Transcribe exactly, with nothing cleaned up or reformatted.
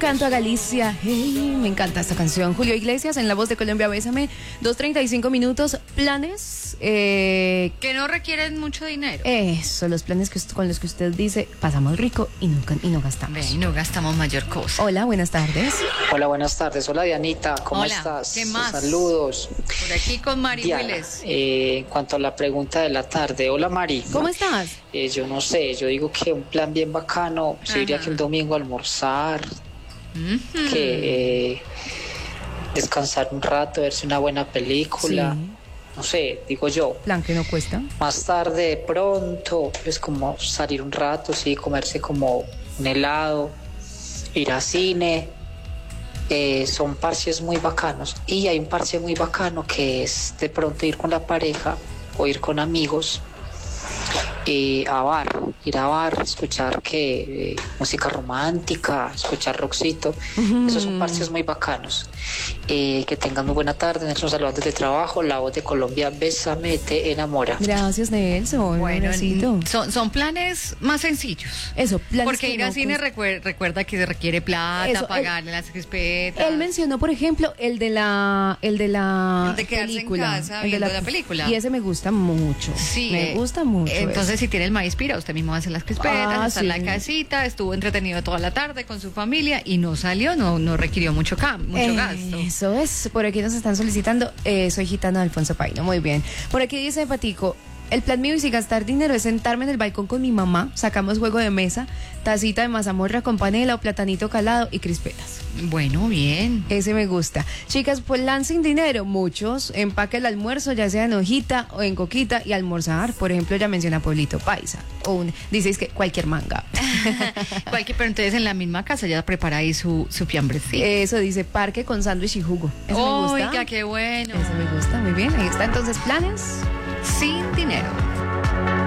canto a Galicia. Hey, me encanta esta canción. Julio Iglesias en la voz de Colombia, Bésame. dos treinta y cinco minutos. Planes. Eh, que no requieren mucho dinero. Eso, los planes que, con los que usted dice, pasamos rico y no, y no gastamos. Ve, y no gastamos mayor cosa. Hola, buenas tardes. Hola, buenas tardes. Hola, Dianita. ¿Cómo Hola, estás? ¿qué más? Saludos. Por aquí con Mari Diana, Willes. eh, en cuanto a la pregunta de la tarde. Hola, Mari. ¿Cómo estás? Eh, yo no sé, yo digo que un plan bien bacano, yo diría que el domingo almorzar, Uh-huh. que eh, descansar un rato, verse una buena película, Sí. no sé, digo yo. Plan que no cuesta. Más tarde, de pronto, es como salir un rato, sí, comerse como un helado, ir a cine. Eh, son parches muy bacanos. Y hay un parche muy bacano que es de pronto ir con la pareja o ir con amigos eh, a bar, ir a bar, escuchar que eh, música romántica, escuchar rockcito. Uh-huh. Esos son parches muy bacanos. Eh, que tengan muy buena tarde. Nelson saludos desde trabajo. La voz de Colombia, Bésame, te enamora. Gracias, Nelson. Bueno, Abracito. son, son planes más sencillos. Eso, planes Porque que ir al no cine cuesta. recuer- recuerda que se requiere plata, Eso, pagarle las crispetas. Él mencionó, por ejemplo, el de la, el de la El de quedarse en película, casa el de viendo la película. Y ese me gusta mucho. Sí, me eh, gusta mucho. Entonces, si tiene el maíz pira, usted mismo hace las crispetas, Ah, está sí. en la casita, estuvo entretenido toda la tarde con su familia y no salió, no, no requirió mucho, cam- mucho Eh, gasto. Eso es, por aquí nos están solicitando, eh, soy gitano de Alfonso Paino, muy bien. Por aquí dice Patico, el plan mío y sin gastar dinero es sentarme en el balcón con mi mamá, sacamos juego de mesa, tacita de mazamorra con panela o platanito calado y crispetas. Bueno, bien. Ese me gusta. Chicas, plan sin dinero, muchos, empaque el almuerzo, ya sea en hojita o en coquita y almorzar, por ejemplo, ya menciona Pueblito Paisa, o un, dices que cualquier manga. Cualquier, pero entonces en la misma casa ya prepara ahí su, su fiambrecito. Eso dice parque con sándwich y jugo. Ese me gusta. Oiga, qué bueno. Ese me gusta, muy bien. Ahí está entonces planes. Sin dinero.